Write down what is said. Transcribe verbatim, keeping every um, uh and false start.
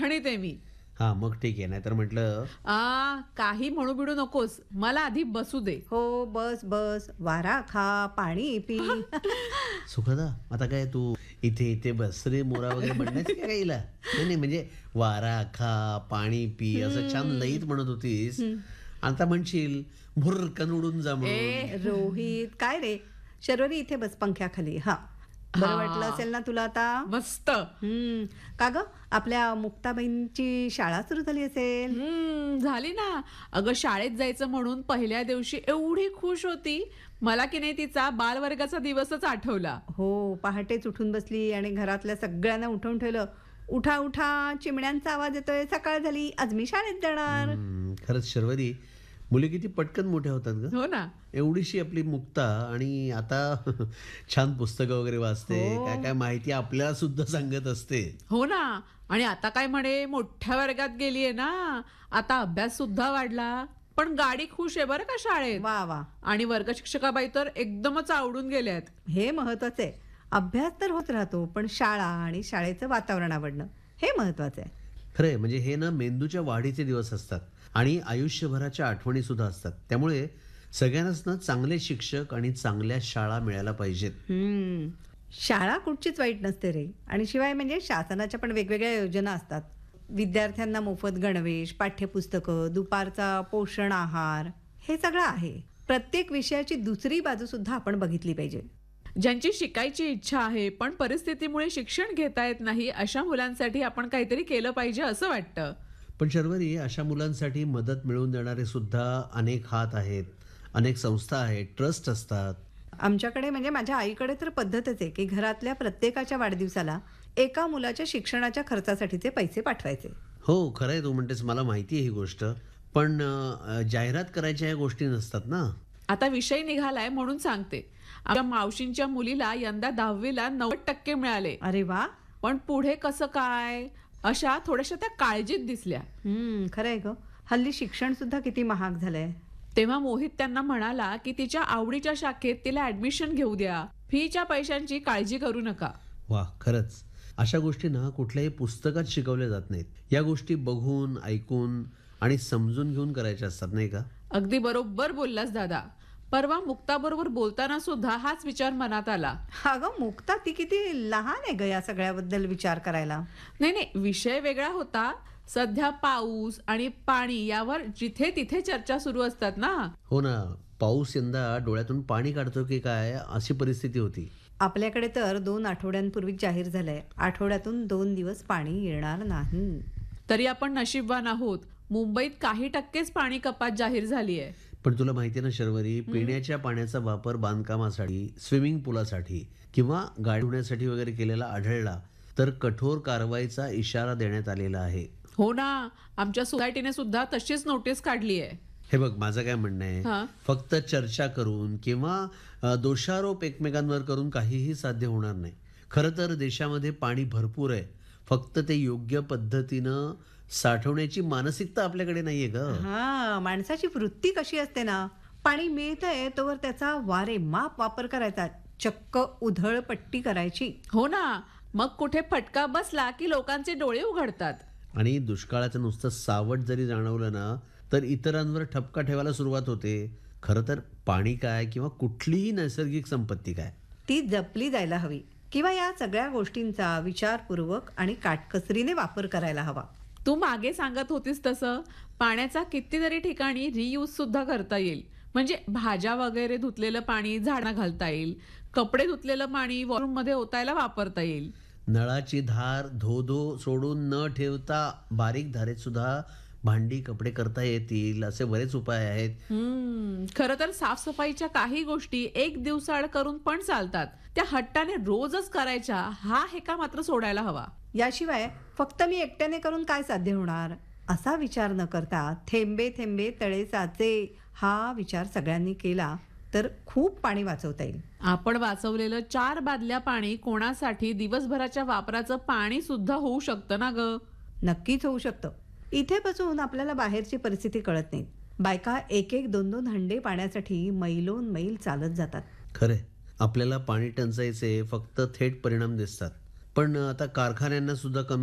ठणठणीत आहे मी. हा मग ठीक आहे, नाहीतर म्हटलं आ काही म्हणू बिडू नकोस, मला आधी बसू दे. हो बस बस, वारा खा, पाणी पी. सुखदा आता काय तू इथे इथे बस रे मोरा वगैरे म्हणण्यास काय काहीला नाही नाही, म्हणजे वारा खा पाणी पी असं छान लईत म्हणत होतीस, आता म्हणशील भुरकन उडून जा म्हणून. ए रोहित काय रे, शर्वरी इथे बस पंख्याखाली. हा बरं हा. वाटलं असेल ना तुला आता? मस्त. हम्म का ग, आपल्या मुक्ताबाईंची शाळा सुरू झाली असेल? हम्म झाली ना. अगं शाळेत जायचं म्हणून पहिल्या दिवशी एवढी खुश होती, मला की नाही तिचा बालवर्गाचा दिवसच आठवला. हो, पहाटेच उठून बसली आणि घरातल्या सगळ्यांना उठवून ठेवलं. उठा उठा, चिमण्यांचा आवाज येतोय, सकाळ झाली, आज मी शाळेत जाणार. हम्म, खरंच शर्वरी, मुली किती पटकन मोठ्या होतात ग. हो ना. एवढीशी आपली मुक्ता आणि आता छान पुस्तकं वगैरे वाचते, हो. काय काय माहिती आपल्याला सुद्धा सांगत असते. हो ना. आणि आता काय म्हणे मोठ्या वर्गात गेलीये ना, आता अभ्यास सुद्धा वाढला. पण गाडी खुश आहे बरं का शाळेत. वा वा, आणि वर्ग शिक्षकाबाई तर एकदमच आवडून गेल्यात. हे महत्वाचं आहे. अभ्यास तर होत राहतो, पण शाळा आणि शाळेचं वातावरण आवडणं हे महत्वाचं आहे. खरंय, म्हणजे हे ना मेंदूच्या वाढीचे दिवस असतात आणि आयुष्यभराच्या आठवणी सुद्धा असतात. त्यामुळे सगळ्यांनाच ना चांगले शिक्षक आणि चांगल्या शाळा मिळायला पाहिजेत. हम्म शाळा कुठचीच वाईट नसते रे. आणि शिवाय म्हणजे शासनाच्या पण वेगवेगळ्या योजना असतात. विद्यार्थ्यांना मोफत गणवेश, पाठ्यपुस्तकं, दुपारचा पोषण आहार, हे सगळं आहे. प्रत्येक विषयाची दुसरी बाजू सुद्धा आपण बघितली पाहिजे. ज्यांची शिकायची इच्छा आहे पण परिस्थितीमुळे शिक्षण घेता येत नाही, अशा मुलांसाठी आपण काहीतरी केलं पाहिजे असं वाटतं. पण शर्वरी, अशा मुलांसाठी मदत मिळवून देणारे सुद्धा अनेक हात आहेत, अनेक संस्था आहेत, ट्रस्ट असतात. आमच्याकडे म्हणजे माझ्या आईकडे तर पद्धतच आहे की घरातल्या प्रत्येकाच्या वाढदिवसाला एका मुलाच्या शिक्षणाच्या खर्चासाठीचे पैसे पाठवायचे. हो खरंय, तू म्हणतेस, मला माहिती आहे ही गोष्ट. पण अं, जाहिरात करायच्या या गोष्टी नसतात ना. आता विषय निघालाय म्हणून सांगते. आमच्या मावशींच्या मुलीला यंदा दहावीला नव्वद टक्के मिळाले. अरे वा. पण पुढे कसं काय, अशा थोड्याशा त्या काळजीत दिसल्या. हम्म खरंय ग, हल्ली शिक्षण सुद्धा किती महाग झालंय. तेव्हा मोहित त्यांना म्हणाला की तिच्या आवडीच्या शाखेत तिला ऍडमिशन घेऊ द्या, फीच्या पैशांची काळजी करू नका. वा, खरंच अशा गोष्टी ना कुठल्याही पुस्तकात शिकवल्या जात नाहीत. या गोष्टी बघून, ऐकून आणि समजून घेऊन करायच्या असतात, नाही का? अगदी बरोबर बोललास दादा. परवा मुक्ताबरोबर बोलताना सुद्धा हाच विचार मनात आला. अगं मुक्ता, ती किती लहान आहे ग या सगळ्याबद्दल विचार करायला. नाही नाही, विषय वेगळा होता. सध्या पाऊस आणि पाणी यावर जिथे तिथे चर्चा सुरू असतात ना. हो ना, पाऊस यंदा डोळ्यातून पाणी काढतो की काय अशी परिस्थिती होती. आपल्याकडे तर दोन आठवड्यांपूर्वी जाहीर झालंय, आठवड्यातून दोन दिवस पाणी येणार नाही. तरी आपण नशीबवान आहोत, मुंबईत काही टक्केच पाणी कपात जाहीर झाली आहे. पण तुला माहिती आहे ना शर्वरी, पिण्याच्या पाण्याचा वापर बांधकामासाठी, स्विमिंग पुलासाठी किंवा गाडी धुण्यासाठी वगैरे केलेला आढळला तर कठोर कारवाईचा इशारा देण्यात आलेला आहे. हो ना, आमच्या सोसायटीने सुद्धा तशीच नोटीस काढली आहे. हे बघ, माझं काय म्हणणं हा. आहे, फक्त चर्चा करून किंवा अ, दोषारोप एकमेकांवर करून काहीही साध्य होणार नाही. खरं तर देशामध्ये पाणी भरपूर आहे, फक्त ते योग्य पद्धतीनं साठवण्याची मानसिकता आपल्याकडे नाहीये ग. हा, माणसाची वृत्ती कशी असते ना, पाणी मिळतंय तोवर त्याचा वारे माप वापर करायचा, चक्क उधळपट्टी करायची. हो ना, मग कुठे फटका बसला की लोकांचे डोळे उघडतात. आणि दुष्काळाचं नुसतं सावट जरी जाणवलं ना तर इतरांवर ठपका ठेवायला सुरुवात होते. खरं तर पाणी काय किंवा कुठलीही नैसर्गिक संपत्ती काय, ती जपली जायला हवी किंवा या सगळ्या गोष्टींचा विचारपूर्वक आणि काटकसरीने वापर करायला हवा. तू मागे सांगत होतीस तसं पाण्याचा कितीतरी ठिकाणी रियूज सुद्धा करता येईल. म्हणजे भाज्या वगैरे धुतलेलं पाणी झाडांना घालता येईल, कपडे धुतलेलं पाणी वॉशरूम मध्ये ओतायला वापरता येईल. नळाची धार धो धो सोडून न ठेवता बारीक धारेत सुद्धा भांडी कपडे करता येतील, असे बरेच उपाय आहेत. हम्म खरं तर साफसफाईच्या काही गोष्टी एक दिवसाआड करून पण चालतात, त्या हट्टाने रोजच करायच्या हा हेका मात्र सोडायला हवा. याशिवाय फक्त मी एकट्याने करून काय साध्य होणार असा विचार न करता थेंबे थेंबे तळे साचे हा विचार सगळ्यांनी केला तर खूप पाणी वाचवता येईल. आपण वाचवलेलं चार बादल्या पाणी कोणासाठी दिवसभराच्या वापराचं पाणी सुद्धा होऊ शकतं ना ग. नक्कीच होऊ शकतं. इथे बसून आपल्याला बाहेरची परिस्थिती कळत नाही. बायका एक एक दोन दोन हंडे पाण्यासाठी मैलोन मैल चालत जातात. खरे, आपल्याला पाणी टंचाईचे फक्त थेट परिणाम दिसतात, पण आता कारखान्यांना सुद्धा कमी